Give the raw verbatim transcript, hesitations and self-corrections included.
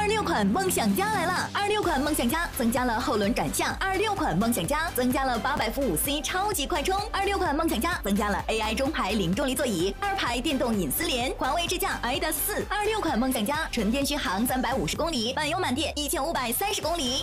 二六款梦想家来了！二六款梦想家增加了后轮转向，二六款梦想家增加了八百伏五 C 超级快充，二六款梦想家增加了 A I 中排零重力座椅，二排电动隐私帘，环卫支架 I D A S 四。二六款梦想家纯电续航三百五十公里，满油满电一千五百三十公里。